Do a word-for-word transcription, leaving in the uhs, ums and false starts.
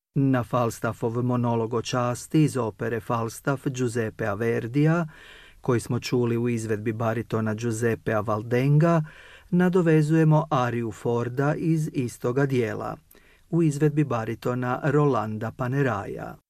Na Falstaffov monolog o časti iz opere Falstaff Giuseppea Verdija, koji smo čuli u izvedbi baritona Giuseppea Valdenga, nadovezujemo ariju Forda iz istoga dijela, u izvedbi baritona Rolanda Paneraja.